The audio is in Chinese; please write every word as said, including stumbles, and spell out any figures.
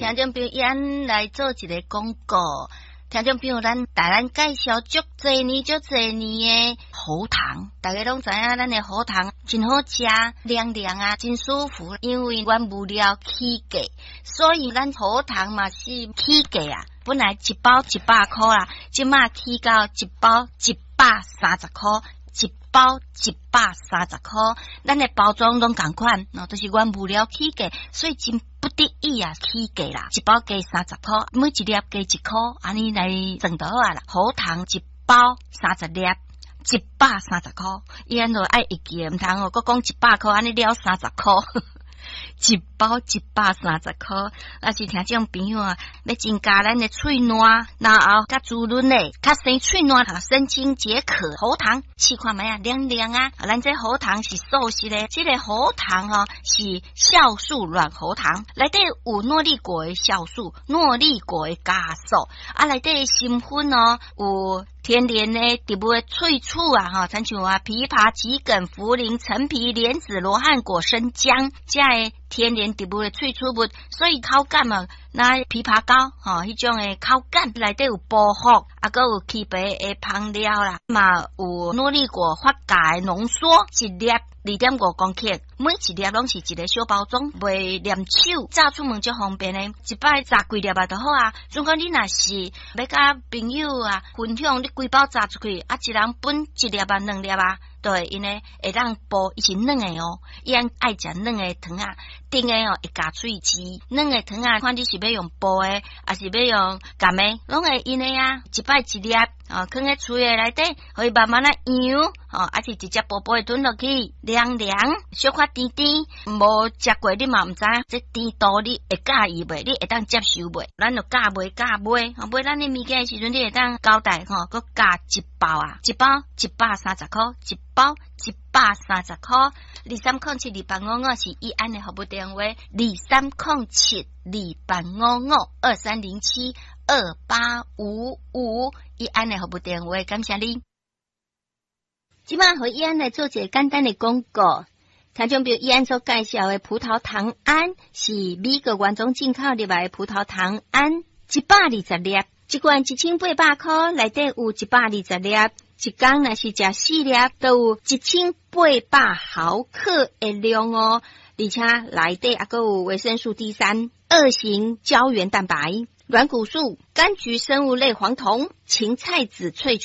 听众朋友，咱来做一个广告。听众朋友，咱大咱介绍足侪年、足侪年的喉糖，大家拢知影，咱的喉糖真好食，凉凉啊，真舒服。因为原物料起价，所以咱喉糖嘛是起价啊。本来一包一百块啦，即马起到一包一百三十块。一包一百三十块，咱的包装拢同款，哦，都是原物料起价，所以真不得已啊起价啦。一包加三十块，每一粒加一块，安尼来算就好啊啦。喉糖一包三十粒，一百三十块，伊安就爱一记，唔通哦，佮讲一百块，安尼了三十块。一包一百三十块，啊是听这种朋友啊，要增加咱的喙暖，然后较滋润的，较生喙暖，生津解渴。喉糖试看卖啊，凉凉啊，咱这喉糖是素食的，这个喉糖哦是酵素软喉糖，内底有诺丽果的酵素，诺丽果的加素，啊内底成分哦有。天然的植物的萃取啊，哈，参像啊枇杷、桔梗、茯苓、陈皮、莲子、罗汉果、生姜，这个天然植物的萃取物，所以口感嘛，那枇杷膏，吼，迄种的口感内底有保护，啊，佮有起白的香料啦，嘛有诺丽果发芽的浓缩，一粒二点五公克，每一粒拢是一个小包装，袂黏手，炸出门就方便的，一摆炸几粒啊就好啊。总讲你若是要甲朋友啊分享，你规包炸出去，啊，一人分一粒啊，两粒啊。对，因为会当煲，伊是软的哦，伊安爱食软的糖啊，甜的哦会夹喙齿，软的糖啊，看你是要用煲的，还是要用咸的，拢会因的啊，一摆一粒，哦，放喺喙的内底，可以慢慢啊摇，哦，还是直接薄薄的吞落去，凉凉，小可甜甜，无食过你嘛唔知，这甜度你会介意袂？你会当接受袂？咱就加买加买，哦，买咱的物件的时阵，你会当交代吼，佮加一包啊，一包一百三十块，一包一百三十块，二三零七二八五五是伊安的服务电话，二三零七二八五五二三零七二八五五，伊安的服务电话，感谢你。即摆和伊安来做一个简单的广告，听众朋友伊安所介绍的葡萄糖胺是美国原装进口入来的葡萄糖胺，一百二十粒，一罐一千八百块，内底有一百二十粒。一天若是食四粒，都有一千八百毫克的量哦，而且内底还佫有维生素 D 三、二型胶原蛋白、软骨素、柑橘生物类黄酮、芹菜籽萃取。